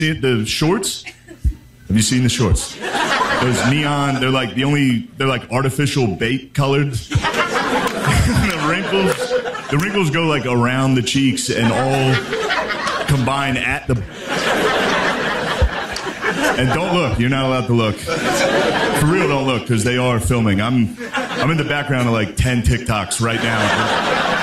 The shorts? Have you seen the shorts? Those neon, they're like artificial bait colored. The wrinkles go like around the cheeks and all combine at the... And don't look, you're not allowed to look. For real, don't look, because they are filming. I'm in the background of like 10 TikToks right now.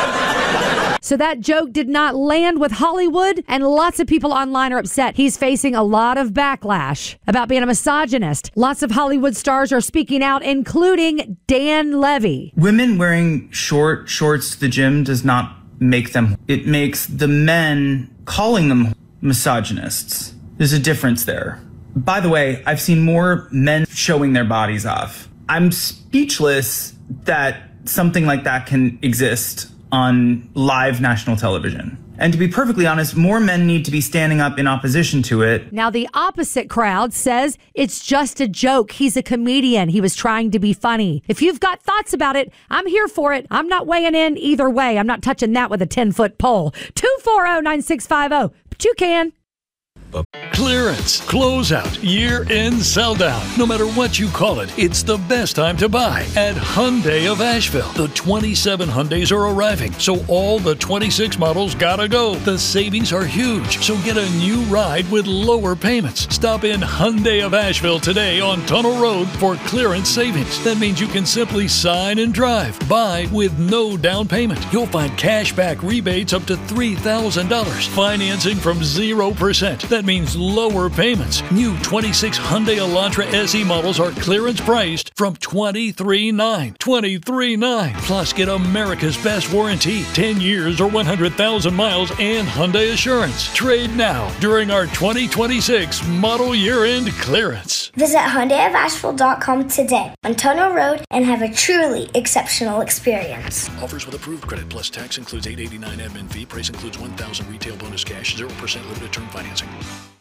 So that joke did not land with Hollywood, and lots of people online are upset. He's facing a lot of backlash about being a misogynist. Lots of Hollywood stars are speaking out, including Dan Levy. Women wearing short shorts to the gym does not make them. It makes the men calling them misogynists. There's a difference there. By the way, I've seen more men showing their bodies off. I'm speechless that something like that can exist on live national television. And to be perfectly honest, more men need to be standing up in opposition to it. Now, the opposite crowd says it's just a joke. He's a comedian. He was trying to be funny. If you've got thoughts about it, I'm here for it. I'm not weighing in either way. I'm not touching that with a 10-foot pole. 240-9650. But you can. Clearance, closeout, year-end sell-down. No matter what you call it, it's the best time to buy at Hyundai of Asheville. The 27 Hyundais are arriving, so all the 26 models gotta go. The savings are huge, so get a new ride with lower payments. Stop in Hyundai of Asheville today on Tunnel Road for clearance savings. That means you can simply sign and drive. Buy with no down payment. You'll find cash back rebates up to $3,000. Financing from 0%. That means lower payments. New 26 Hyundai Elantra SE models are clearance priced from $23,900. $23,900. Plus, get America's best warranty, 10 years or 100,000 miles, and Hyundai Assurance. Trade now during our 2026 model year-end clearance. Visit HyundaiofAsheville.com today on Tunnel Road and have a truly exceptional experience. Offers with approved credit plus tax includes $889 admin fee. Price includes $1,000 retail bonus cash, 0% limited term financing.